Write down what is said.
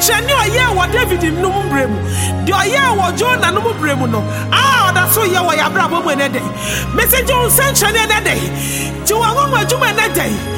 nsɛnkyerɛnne ɔyɛ wɔ David nnum bremu de ɔyɛ wɔ Jonah nnum bremu no ɔda so yɛ wɔ yɛabrabɔ mu ne dɛ message nsɛnkyerɛnne ne dɛ ti wɔn ho adwuma ne dɛ